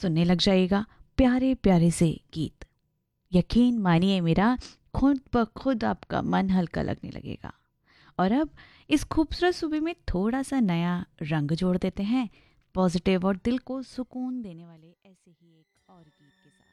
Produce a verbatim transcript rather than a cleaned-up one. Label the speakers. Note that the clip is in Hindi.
Speaker 1: सुनने लग जाइएगा प्यारे प्यारे से गीत। यकीन मानिए मेरा, खुद ब खुद आपका मन हल्का लगने लगेगा। और अब इस खूबसूरत सुबह में थोड़ा सा नया रंग जोड़ देते हैं, पॉजिटिव और दिल को सुकून देने वाले ऐसे ही एक और गीत के साथ।